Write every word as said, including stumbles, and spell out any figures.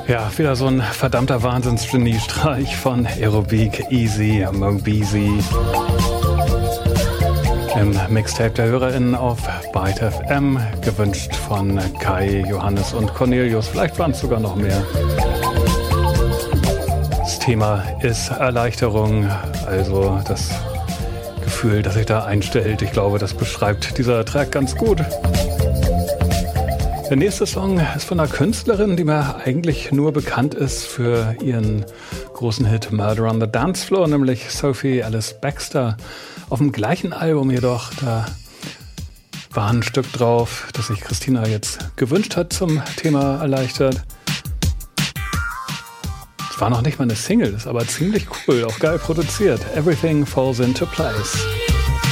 Ja, wieder so ein verdammter Wahnsinns-Geniestreich von Aerobeek, Easy, Mobeezy. Im Mixtape der HörerInnen auf Byte F M, gewünscht von Kai, Johannes und Cornelius. Vielleicht waren es sogar noch mehr. Das Thema ist Erleichterung, also das Gefühl, das sich da einstellt. Ich glaube, das beschreibt dieser Track ganz gut. Der nächste Song ist von einer Künstlerin, die mir eigentlich nur bekannt ist für ihren großen Hit Murder on the Dance Floor, nämlich Sophie Alice Baxter. Auf dem gleichen Album jedoch, da war ein Stück drauf, das sich Christina jetzt gewünscht hat zum Thema Erleichtert. Es war noch nicht mal eine Single, ist aber ziemlich cool, auch geil produziert. Everything Falls into Place.